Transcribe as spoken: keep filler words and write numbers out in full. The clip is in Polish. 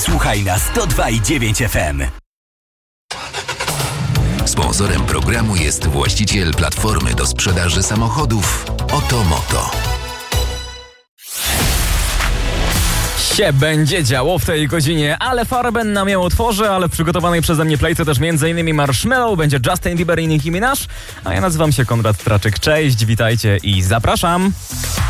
Słuchaj na sto dwa i dziewięć F M. Sponsorem programu jest właściciel platformy do sprzedaży samochodów Otomoto. Się będzie działo w tej godzinie, ale Farben nam ją otworzy, ale w przygotowanej przeze mnie playce też między innymi Marshmello, będzie Justin Bieber i Nicki Minaj, a ja nazywam się Konrad Traczyk. Cześć, witajcie i zapraszam!